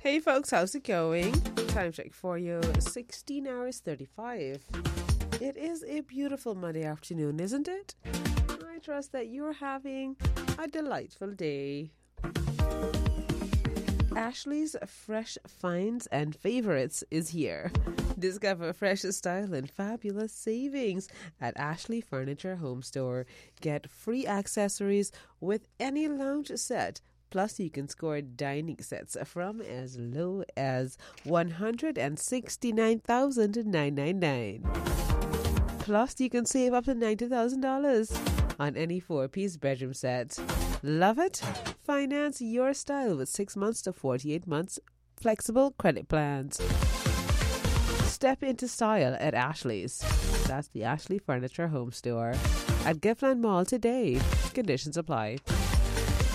Hey folks, how's it going? Time check for you, 16 hours 35. It is a beautiful Monday afternoon, isn't it? I trust that you're having a delightful day. Ashley's Fresh Finds and Favorites is here. Discover fresh style and fabulous savings at Ashley Furniture Home Store. Get free accessories with any lounge set. Plus, you can score dining sets from as low as $169,999. Plus, you can save up to $90,000 on any 4-piece bedroom set. Love it? Finance your style with 6 months to 48 months flexible credit plans. Step into style at Ashley's. That's the Ashley Furniture Home Store at Giftland Mall today. Conditions apply.